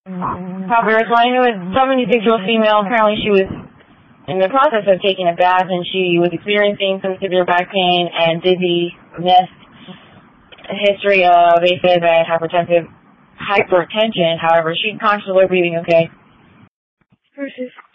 Probably responding to a 76-year-old female. Apparently she was in the process of taking a bath and she was experiencing some severe back pain and dizziness, a history of AFib and hypertension. However, she's conscious, breathing okay. Versus